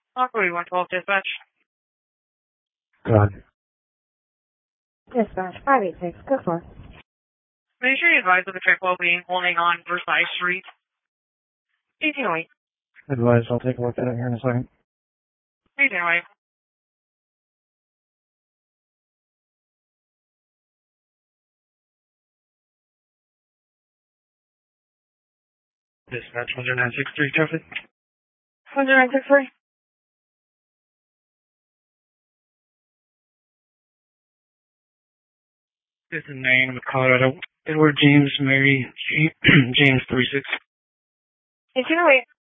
Aqua 112 dispatch. Go ahead. Dispatch 586, go for. Make sure you advise of the trip while being holding on Versailles Street. 1808. Advise, I'll take a look at it here in a second. 1808. Dispatch 10963, traffic. 10963. This is Maine with Colorado. Edward James Mary James 36. 1808.